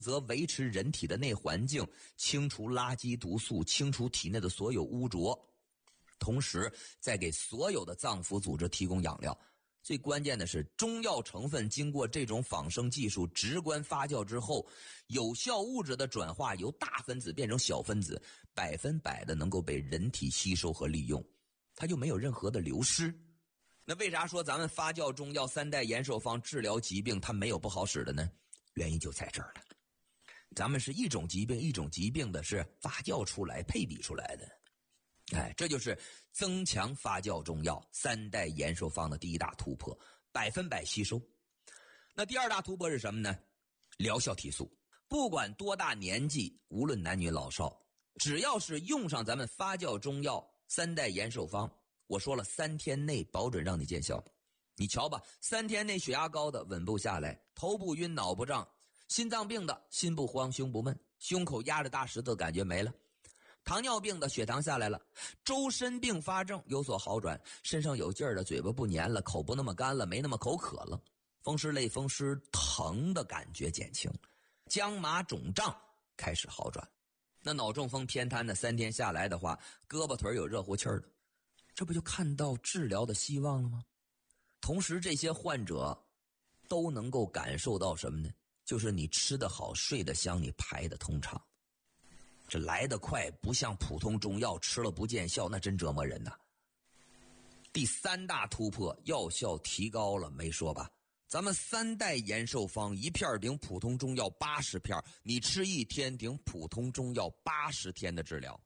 则维持人体的内环境，清除垃圾毒素，清除体内的所有污浊，同时再给所有的脏腑组织提供养料。最关键的是，中药成分经过这种仿生技术直观发酵之后，有效物质的转化由大分子变成小分子，100%的能够被人体吸收和利用，它就没有任何的流失。那为啥说咱们发酵中药3代延寿方治疗疾病它没有不好使的呢？原因就在这儿了。咱们是一种疾病一种疾病的是发酵出来配比出来的。这就是增强发酵中药3代延寿方的第一大突破，100%吸收。那第二大突破是什么呢？疗效提速。不管多大年纪，无论男女老少，只要是用上咱们发酵中药3代延寿方，我说了3天内保准让你见效。你瞧吧，3天内血压高的稳步下来，头不晕脑不胀，心脏病的心不慌胸不闷，胸口压着大石头感觉没了，糖尿病的血糖下来了，周身并发症有所好转，身上有劲儿的，嘴巴不黏了，口不那么干了，没那么口渴了，风湿类风湿疼的感觉减轻，僵麻肿胀开始好转。那脑中风偏瘫的3天下来的话，胳膊腿有热乎气儿的，这不就看到治疗的希望了吗？同时这些患者都能够感受到什么呢？就是你吃得好睡得香，你排得通畅。这来得快，不像普通中药吃了不见效，那真折磨人呐。第3大突破，药效提高了，没说吧？咱们3代延寿方一片顶普通中药80片，你吃1天顶普通中药80天的治疗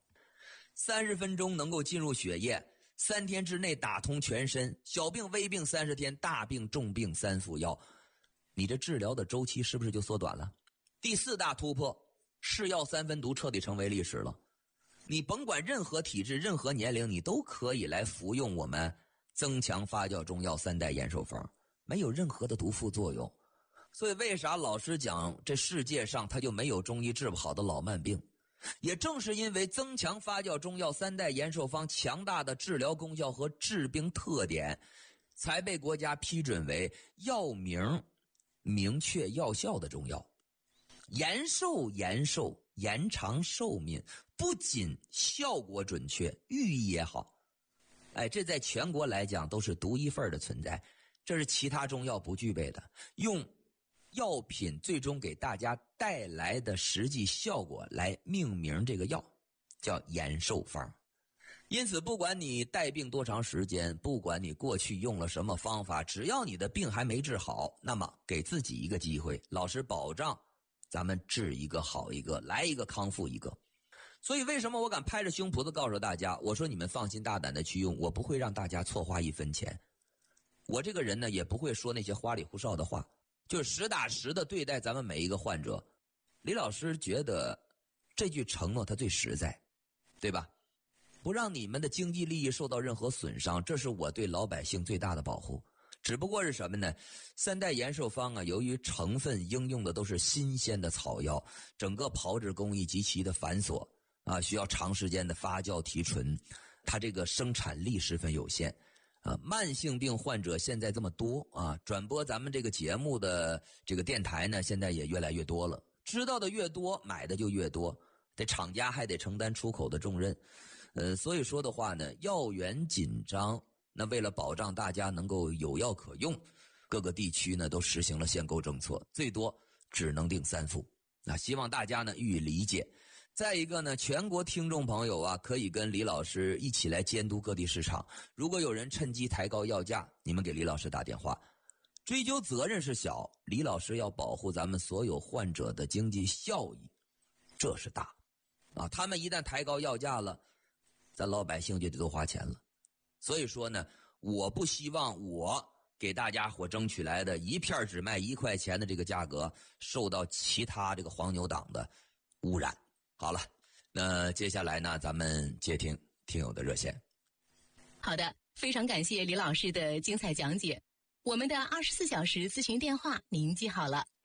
，30分钟能够进入血液，3天之内打通全身，小病微病30天，大病重病3副药，你这治疗的周期是不是就缩短了？第4大突破，是药3分毒彻底成为历史了。你甭管任何体质任何年龄，你都可以来服用我们增强发酵中药3代延寿方，没有任何的毒副作用。所以为啥老师讲这世界上它就没有中医治不好的老慢病？也正是因为增强发酵中药3代延寿方强大的治疗功效和治病特点，才被国家批准为药名明确药效的中药。延寿延长寿命，不仅效果准确，寓意也好。这在全国来讲都是独一份的存在，这是其他中药不具备的，用药品最终给大家带来的实际效果来命名这个药，叫延寿方。因此不管你带病多长时间，不管你过去用了什么方法，只要你的病还没治好，那么给自己一个机会，老师保障咱们治一个好一个，来一个康复一个。所以为什么我敢拍着胸脯的告诉大家，我说你们放心大胆的去用，我不会让大家错花1分钱。我这个人呢，也不会说那些花里胡哨的话，就是实打实的对待咱们每一个患者。李老师觉得这句承诺它最实在，对吧？不让你们的经济利益受到任何损伤，这是我对老百姓最大的保护。只不过是什么呢？3代延寿方啊，由于成分应用的都是新鲜的草药，整个炮制工艺极其的繁琐啊，需要长时间的发酵提纯，它这个生产力十分有限啊。慢性病患者现在这么多啊，转播咱们这个节目的这个电台呢，现在也越来越多了，知道的越多，买的就越多，这厂家还得承担出口的重任。所以说的话呢，药源紧张。那为了保障大家能够有药可用，各个地区呢都实行了限购政策，最多只能订3副。那希望大家呢予以理解。再一个呢，全国听众朋友啊，可以跟李老师一起来监督各地市场。如果有人趁机抬高药价，你们给李老师打电话。追究责任是小，李老师要保护咱们所有患者的经济效益，这是大啊。他们一旦抬高药价了，咱老百姓就得多花钱了。所以说呢，我不希望我给大家伙争取来的一片只卖1块钱的这个价格受到其他这个黄牛党的污染。好了，那接下来呢，咱们接听听友的热线。 好的，非常感谢李老师的精彩讲解。我们的24小时咨询电话您记好了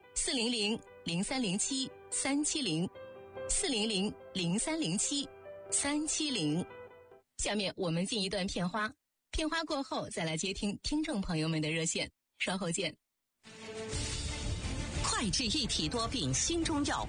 ，400-0307-370，400-0307-370。下面我们进一段片花，片花过后再来接听听众朋友们的热线，稍后见。 快治一体多病新中药